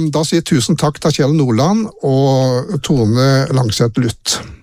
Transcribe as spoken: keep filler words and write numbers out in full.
da sier jeg tusen takk til Kjell Nordland og Tone Langseth Luth.